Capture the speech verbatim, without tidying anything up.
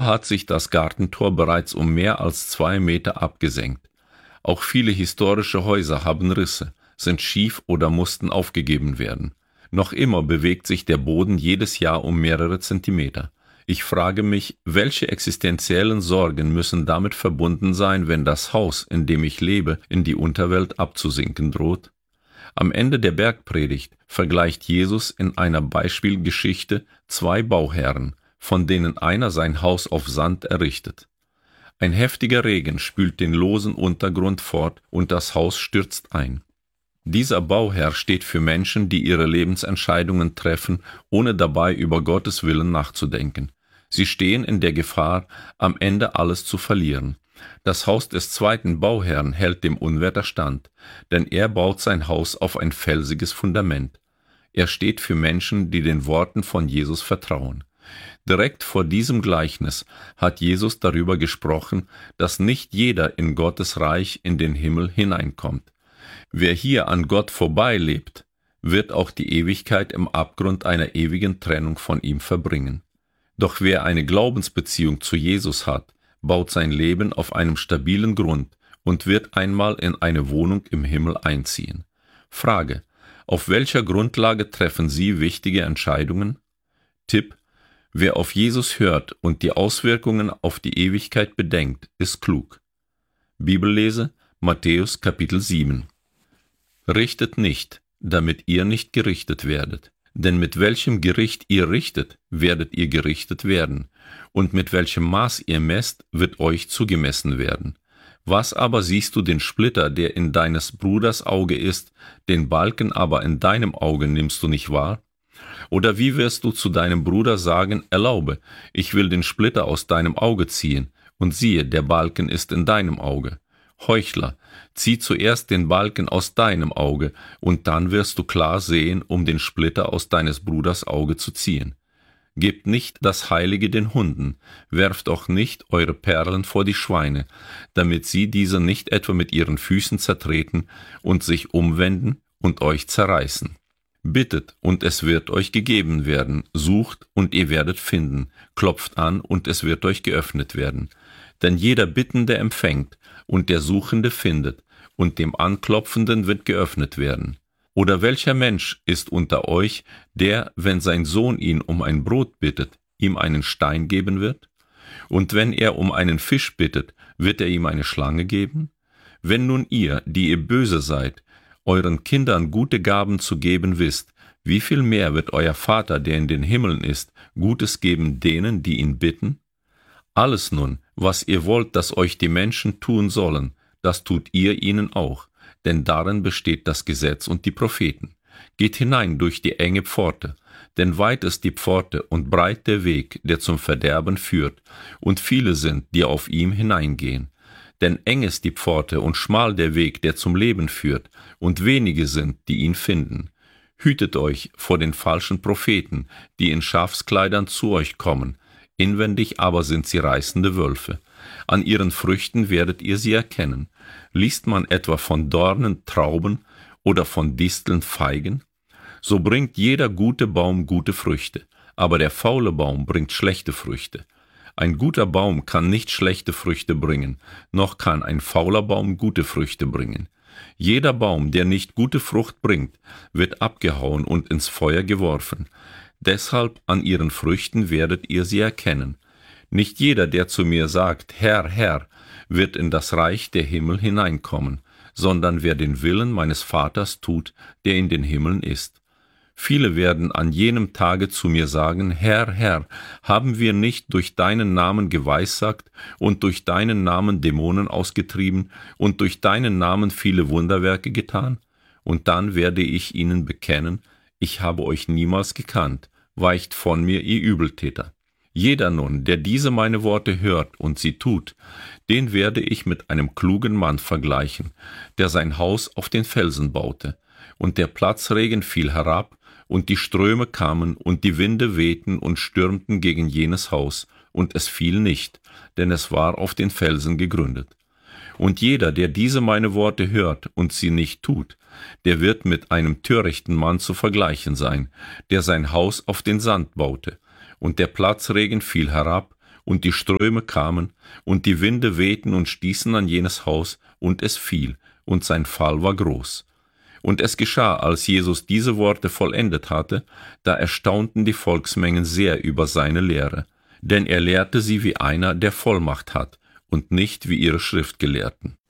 hat sich das Gartentor bereits um mehr als zwei Meter abgesenkt. Auch viele historische Häuser haben Risse, sind schief oder mussten aufgegeben werden. Noch immer bewegt sich der Boden jedes Jahr um mehrere Zentimeter. Ich frage mich, welche existenziellen Sorgen müssen damit verbunden sein, wenn das Haus, in dem ich lebe, in die Unterwelt abzusinken droht? Am Ende der Bergpredigt vergleicht Jesus in einer Beispielgeschichte zwei Bauherren, von denen einer sein Haus auf Sand errichtet. Ein heftiger Regen spült den losen Untergrund fort und das Haus stürzt ein. Dieser Bauherr steht für Menschen, die ihre Lebensentscheidungen treffen, ohne dabei über Gottes Willen nachzudenken. Sie stehen in der Gefahr, am Ende alles zu verlieren. Das Haus des zweiten Bauherrn hält dem Unwetter stand, denn er baut sein Haus auf ein felsiges Fundament. Er steht für Menschen, die den Worten von Jesus vertrauen. Direkt vor diesem Gleichnis hat Jesus darüber gesprochen, dass nicht jeder in Gottes Reich in den Himmel hineinkommt. Wer hier an Gott vorbeilebt, wird auch die Ewigkeit im Abgrund einer ewigen Trennung von ihm verbringen. Doch wer eine Glaubensbeziehung zu Jesus hat, baut sein Leben auf einem stabilen Grund und wird einmal in eine Wohnung im Himmel einziehen. Frage: Auf welcher Grundlage treffen Sie wichtige Entscheidungen? Tipp: Wer auf Jesus hört und die Auswirkungen auf die Ewigkeit bedenkt, ist klug. Bibellese: Matthäus Kapitel sieben. Richtet nicht, damit ihr nicht gerichtet werdet. Denn mit welchem Gericht ihr richtet, werdet ihr gerichtet werden, und mit welchem Maß ihr messt, wird euch zugemessen werden. Was aber siehst du den Splitter, der in deines Bruders Auge ist, den Balken aber in deinem Auge nimmst du nicht wahr? Oder wie wirst du zu deinem Bruder sagen, erlaube, ich will den Splitter aus deinem Auge ziehen, und siehe, der Balken ist in deinem Auge? Heuchler, zieh zuerst den Balken aus deinem Auge, und dann wirst du klar sehen, um den Splitter aus deines Bruders Auge zu ziehen. Gebt nicht das Heilige den Hunden, werft auch nicht eure Perlen vor die Schweine, damit sie diese nicht etwa mit ihren Füßen zertreten und sich umwenden und euch zerreißen. Bittet, und es wird euch gegeben werden, sucht, und ihr werdet finden, klopft an, und es wird euch geöffnet werden. Denn jeder Bittende empfängt, und der Suchende findet, und dem Anklopfenden wird geöffnet werden. Oder welcher Mensch ist unter euch, der, wenn sein Sohn ihn um ein Brot bittet, ihm einen Stein geben wird? Und wenn er um einen Fisch bittet, wird er ihm eine Schlange geben? Wenn nun ihr, die ihr böse seid, euren Kindern gute Gaben zu geben wisst, wie viel mehr wird euer Vater, der in den Himmeln ist, Gutes geben denen, die ihn bitten? Alles nun, was ihr wollt, dass euch die Menschen tun sollen, das tut ihr ihnen auch, denn darin besteht das Gesetz und die Propheten. Geht hinein durch die enge Pforte, denn weit ist die Pforte und breit der Weg, der zum Verderben führt, und viele sind, die auf ihm hineingehen. Denn eng ist die Pforte und schmal der Weg, der zum Leben führt, und wenige sind, die ihn finden. Hütet euch vor den falschen Propheten, die in Schafskleidern zu euch kommen, inwendig aber sind sie reißende Wölfe. An ihren Früchten werdet ihr sie erkennen. Liest man etwa von Dornen Trauben oder von Disteln Feigen? So bringt jeder gute Baum gute Früchte, aber der faule Baum bringt schlechte Früchte. Ein guter Baum kann nicht schlechte Früchte bringen, noch kann ein fauler Baum gute Früchte bringen. Jeder Baum, der nicht gute Frucht bringt, wird abgehauen und ins Feuer geworfen. Deshalb an ihren Früchten werdet ihr sie erkennen. Nicht jeder, der zu mir sagt, Herr, Herr, wird in das Reich der Himmel hineinkommen, sondern wer den Willen meines Vaters tut, der in den Himmeln ist. Viele werden an jenem Tage zu mir sagen, Herr, Herr, haben wir nicht durch deinen Namen geweissagt und durch deinen Namen Dämonen ausgetrieben und durch deinen Namen viele Wunderwerke getan? Und dann werde ich ihnen bekennen, ich habe euch niemals gekannt, weicht von mir, ihr Übeltäter. Jeder nun, der diese meine Worte hört und sie tut, den werde ich mit einem klugen Mann vergleichen, der sein Haus auf den Felsen baute. Und der Platzregen fiel herab, und die Ströme kamen, und die Winde wehten und stürmten gegen jenes Haus, und es fiel nicht, denn es war auf den Felsen gegründet. Und jeder, der diese meine Worte hört und sie nicht tut, der wird mit einem törichten Mann zu vergleichen sein, der sein Haus auf den Sand baute. Und der Platzregen fiel herab, und die Ströme kamen, und die Winde wehten und stießen an jenes Haus, und es fiel, und sein Fall war groß. Und es geschah, als Jesus diese Worte vollendet hatte, da erstaunten die Volksmengen sehr über seine Lehre, denn er lehrte sie wie einer, der Vollmacht hat, und nicht wie ihre Schriftgelehrten.